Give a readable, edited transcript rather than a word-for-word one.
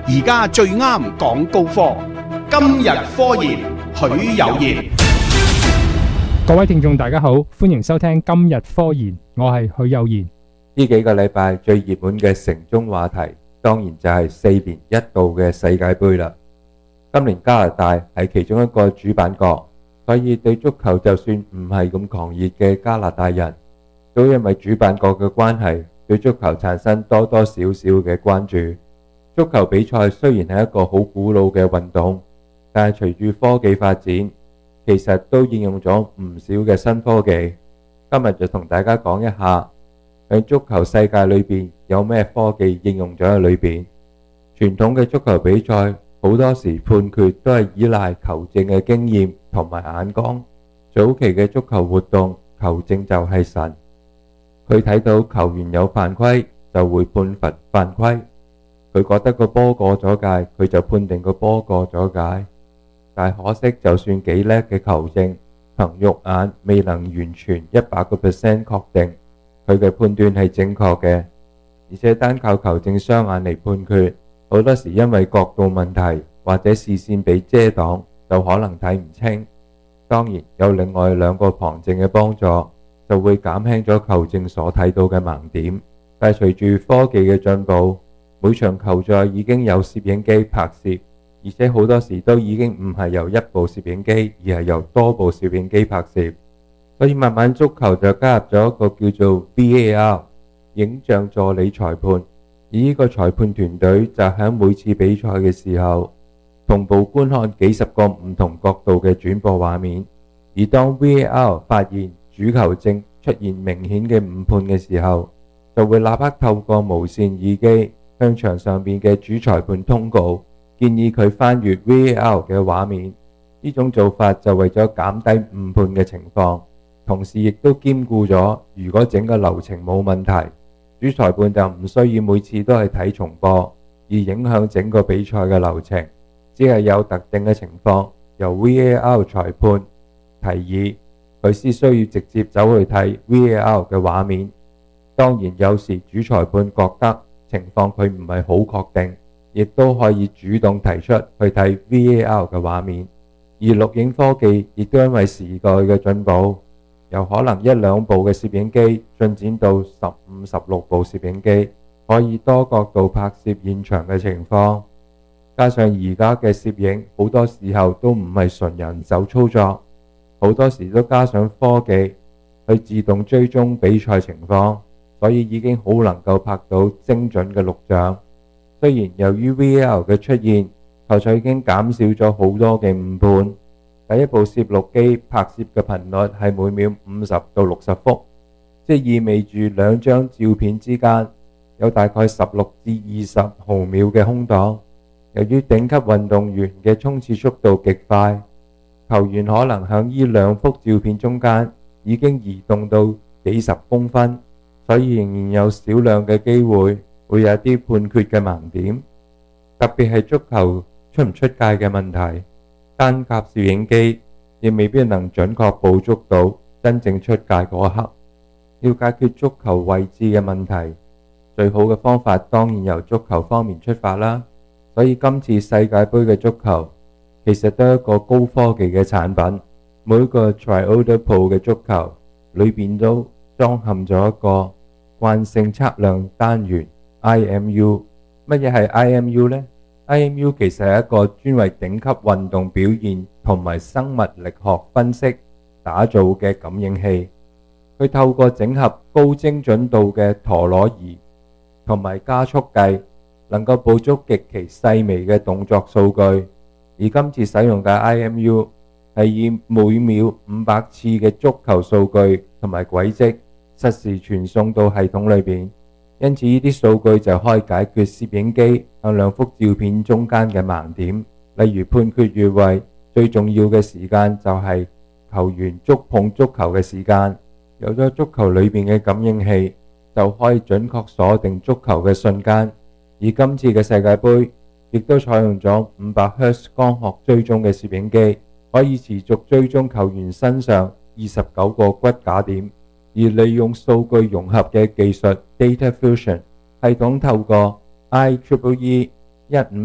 而家最啱講高科。今日科研，許有賢。 各位聽眾大家好，歡迎收聽今日科研，我係許有賢。 呢幾個禮拜最熱門嘅城中話題，當然就係4年一度嘅世界盃啦。今年加拿大係其中一個主辦國，所以對足球就算唔係咁狂熱嘅加拿大人，都因為主辦國嘅關係，對足球產生多多少少嘅關注。足球比賽雖然係一個好古老嘅運動，但係隨住科技發展，其實都應用咗唔少嘅新科技。今日就同大家講一下，喺足球世界裏邊有咩科技應用咗喺裏邊。傳統嘅足球比賽好多時判決都係依賴球證嘅經驗同埋眼光。早期嘅足球活動，球證就係神，佢睇到球員有犯規就會判罰犯規，佢覺得個波過咗界，佢就判定個波過咗界。但可惜，就算幾叻嘅球證，憑肉眼未能完全100% 確定佢嘅判斷係正確嘅，而且單靠球證雙眼嚟判決，好多時因為角度問題或者視線被遮擋，就可能睇唔清。當然有另外2個旁證嘅幫助，就會減輕咗球證所睇到嘅盲點。但係隨住科技嘅進步，每場球賽已經有攝影機拍攝，而且好多時都已經唔係由1部攝影機，而係由多部攝影機拍攝。所以慢慢足球就加入咗一個叫做 VAR 影像助理裁判，而呢個裁判團隊就喺每次比賽嘅時候同步觀看幾十個唔同角度嘅轉播畫面，而當 VAR 發現主球證出現明顯嘅誤判嘅時候，就會立刻透過無線耳機向場上邊嘅主裁判通告，建議佢翻閱 VAR 嘅畫面。呢種做法就為咗減低誤判嘅情況，同時亦都兼顧咗如果整個流程冇問題，主裁判就唔需要每次都係睇重播，而影響整個比賽嘅流程。只係有特定嘅情況，由 VAR 裁判提議，佢先需要直接走去睇 VAR 嘅畫面。當然有時主裁判覺得情況佢唔係好確定，亦都可以主動提出去睇 VAR 嘅畫面。而錄影科技亦都因為時代嘅進步，由可能1-2部嘅攝影機進展到15、16部攝影機，可以多角度拍攝現場嘅情況。加上而家嘅攝影好多時候都唔係純人手操作，好多時都加上科技去自動追蹤比賽情況，所以已經好能夠拍到精準嘅錄像。雖然由於 VAR 嘅出現，球賽已經減少咗好多嘅誤判。第一部攝錄機拍攝嘅頻率係每秒50到60幅，即意味住2張照片之間有大概16至20毫秒嘅空檔。由於頂級運動員嘅衝刺速度極快，球員可能喺呢2幅照片中間已經移動到幾十公分，所以仍然有少量嘅機會會有啲判決嘅盲點。特別係足球出唔出界嘅問題，單靠攝影機亦未必能準確捕捉到真正出界嗰一刻。要解決足球位置嘅問題，最好嘅方法當然由足球方面出發啦。所以今次世界盃嘅足球其實都係一個高科技嘅產品。每個 Triodo Pro 嘅足球裏邊都裝嵌咗一個慣性測量單元 IMU。乜嘢係 IMU 呢？ IMU 其實係一個專為頂級運動表現同埋生物力學分析打造嘅感應器。佢透過整合高精準度嘅陀螺儀同埋加速計，能夠捕捉極其細微嘅動作數據。而今次使用嘅 IMU 係以每秒500次嘅足球數據同埋軌跡實時傳送到系統裏邊，因此呢啲數據就可以解決攝影機向2幅照片中間嘅盲點。例如判決越位最重要嘅時間就係球員觸碰足球嘅時間。有咗足球裏邊嘅感應器，就可以準確鎖定足球嘅瞬間。而今次嘅世界盃亦都採用咗500赫茲光學追蹤嘅攝影機，可以持續追蹤球員身上29個骨架點，而利用數據融合嘅技術 Data Fusion 系統，透過 IEEE 15